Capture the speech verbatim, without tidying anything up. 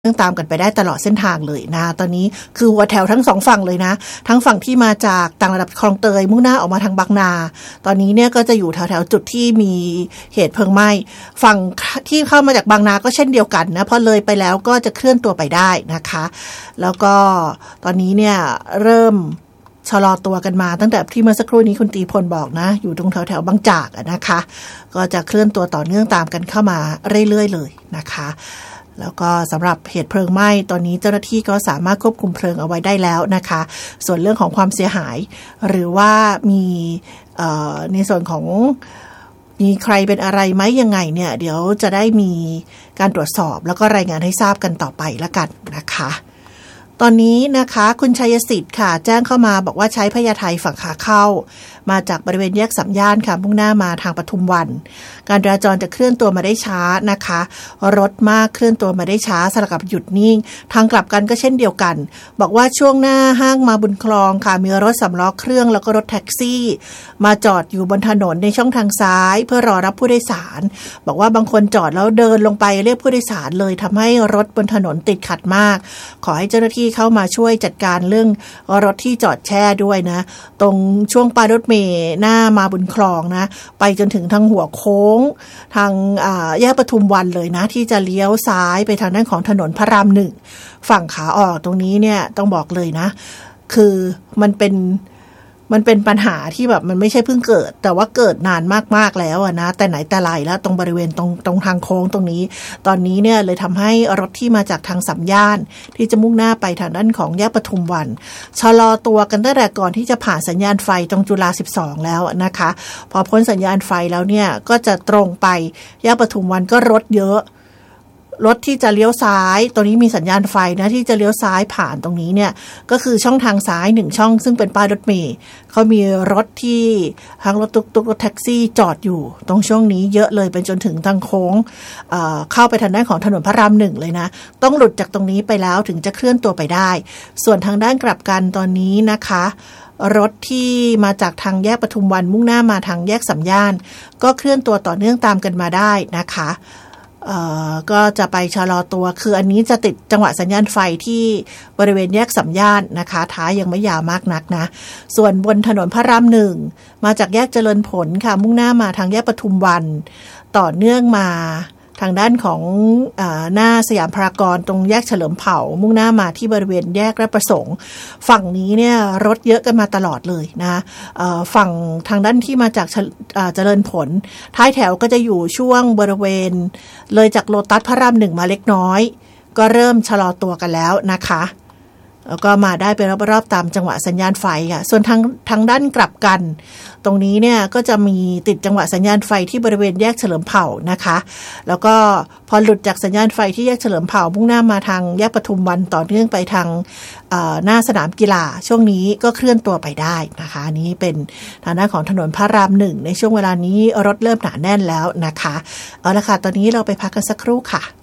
เรื่องตามกันไปได้ตลอดเส้นทางเลยนะตอนนี้คือหัวแถวทั้งสองฝั่งเลยนะทั้งฝั่งที่มาจากต่างระดับคลองเตยมุ่งหน้าออกมาทางบางนาตอนนี้เนี่ยก็จะอยู่แถวๆจุดที่มีเหตุเพลิงไหม้ฝั่งที่เข้ามาจากบางนาก็เช่นเดียวกันนะพอเลยไปแล้วก็จะเคลื่อนตัวไปได้นะคะแล้วก็ตอนนี้เนี่ยเริ่มชะลอตัวกันมาตั้งแต่ที่เมื่อสักครู่นี้คุณตีพลบอกนะอยู่ตรงแถวๆบางจากนะคะก็จะเคลื่อนตัวต่อเนื่องตามกันเข้ามาเรื่อยๆเลยนะคะแล้วก็สำหรับเหตุเพลิงไหม้ตอนนี้เจ้าหน้าที่ก็สามารถควบคุมเพลิงเอาไว้ได้แล้วนะคะส่วนเรื่องของความเสียหายหรือว่ามีในส่วนของมีใครเป็นอะไรไหมยังไงเนี่ยเดี๋ยวจะได้มีการตรวจสอบแล้วก็รายงานให้ทราบกันต่อไปละกันนะคะตอนนี้นะคะคุณชัยสิทธิ์ค่ะแจ้งเข้ามาบอกว่าใช้พญาไทฝั่งขาเข้ามาจากบริเวณแยกสามย่านค่ะมุ่งหน้ามาทางปทุมวันการจราจรจะเคลื่อนตัวมาได้ช้านะคะรถมากเคลื่อนตัวมาได้ช้าสลับกับหยุดนิ่งทางกลับกันก็เช่นเดียวกันบอกว่าช่วงหน้าห้างมาบุญคลองค่ะมีรถสำล้อเครื่องแล้วก็รถแท็กซี่มาจอดอยู่บนถนนในช่องทางซ้ายเพื่อรอรับผู้โดยสารบอกว่าบางคนจอดแล้วเดินลงไปเรียกผู้โดยสารเลยทำให้รถบนถนนติดขัดมากขอให้เจ้าหน้าที่เข้ามาช่วยจัดการเรื่องรถที่จอดแช่ด้วยนะตรงช่วงป้ายรถเมล์หน้ามาบุญคลองนะไปจนถึงทางหัวโค้งทางแยกปทุมวันเลยนะที่จะเลี้ยวซ้ายไปทางด้านของถนนพระรามหนึ่งฝั่งขาออกตรงนี้เนี่ยต้องบอกเลยนะคือมันเป็นมันเป็นปัญหาที่แบบมันไม่ใช่เพิ่งเกิดแต่ว่าเกิดนานมากๆแล้วนะแต่ไหนแต่ไรแล้วตรงบริเวณตรงตรงทางโค้งตรงนี้ตอนนี้เนี่ยเลยทำให้รถที่มาจากทางสามย่านที่จะมุ่งหน้าไปทางด้านของแยกปทุมวันชะลอตัวกันตั้งแต่ก่อนที่จะผ่านสัญญาณไฟตรงจุฬาสิบสองแล้วนะคะพอพ้นสัญญาณไฟแล้วเนี่ยก็จะตรงไปแยกปทุมวันก็รถเยอะรถที่จะเลี้ยวซ้ายตรงนี้มีสัญญาณไฟนะที่จะเลี้ยวซ้ายผ่านตรงนี้เนี่ยก็คือช่องทางซ้ายหนึ่งช่องซึ่งเป็นป้ายรถเมล์เขามีรถที่ทั้งรถตุ๊กตุ๊กรถแท็กซี่จอดอยู่ตรงช่วงนี้เยอะเลยเป็นจนถึงทางโค้งเอ่อเข้าไปทางด้านของถนนพระรามหนึ่งเลยนะต้องหลุดจากตรงนี้ไปแล้วถึงจะเคลื่อนตัวไปได้ส่วนทางด้านกลับกันตอนนี้นะคะรถที่มาจากทางแยกปทุมวันมุ่งหน้ามาทางแยกสามย่านก็เคลื่อนตัวต่อเนื่องตามกันมาได้นะคะเอ่อก็จะไปชะลอตัวคืออันนี้จะติดจังหวะสัญญาณไฟที่บริเวณแยกสามย่านนะคะท้ายยังไม่ยาวมากนักนะส่วนบนถนนพระรามหนึ่งมาจากแยกเจริญผลค่ะมุ่งหน้ามาทางแยกปทุมวันต่อเนื่องมาทางด้านของอ่าหน้าสยามพารากอนตรงแยกเฉลิมเผ่ามุ่งหน้ามาที่บริเวณแยกราชประสงค์ฝั่งนี้เนี่ยรถเยอะกันมาตลอดเลยนะฝั่งทางด้านที่มาจากเจริญผลท้ายแถวก็จะอยู่ช่วงบริเวณเลยจากโลตัสพระรามหนึ่งมาเล็กน้อยก็เริ่มชะลอตัวกันแล้วนะคะแล้วก็มาได้ไปรอบๆตามจังหวะสัญญาณไฟค่ะส่วนทางทางด้านกลับกันตรงนี้เนี่ยก็จะมีติดจังหวะสัญญาณไฟที่บริเวณแยกเฉลิมเผ่านะคะแล้วก็พอหลุดจากสัญญาณไฟที่แยกเฉลิมเผ่ามุ่งหน้ามาทางแยกปทุมวันต่อเนื่องไปทางหน้าสนามกีฬาช่วงนี้ก็เคลื่อนตัวไปได้นะคะนี้เป็นทางด้านของถนนพระรามหนึ่งในช่วงเวลานี้รถเริ่มหนาแน่นแล้วนะคะเอาละค่ะตอนนี้เราไปพักกันสักครู่ค่ะ